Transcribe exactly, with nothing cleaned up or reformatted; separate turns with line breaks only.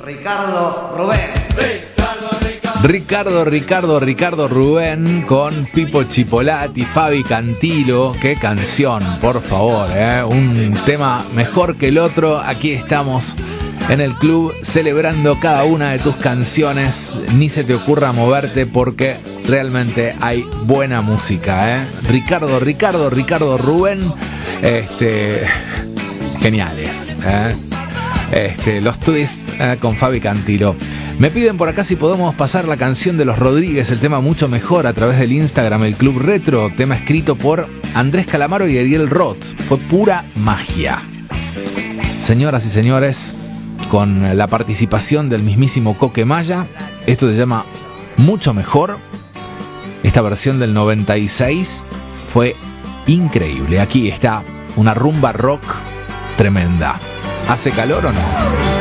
Ricardo Rubén.
Ricardo, Ricardo, Ricardo Rubén con Pipo Chipolati, Fabi Cantilo. Qué canción, por favor, ¿eh? Un tema mejor que el otro. Aquí estamos en el club celebrando cada una de tus canciones. Ni se te ocurra moverte porque realmente hay buena música, ¿eh? Ricardo, Ricardo, Ricardo Rubén. Este, geniales, ¿eh? Este, los twists eh, con Fabi Cantilo. Me piden por acá si podemos pasar la canción de Los Rodríguez, el tema Mucho Mejor, a través del Instagram, el Club Retro, tema escrito por Andrés Calamaro y Ariel Roth. Fue pura magia. Señoras y señores, con la participación del mismísimo Coque Maya, esto se llama Mucho Mejor. Esta versión del noventa y seis fue increíble. Aquí está una rumba rock tremenda. ¿Hace calor o no?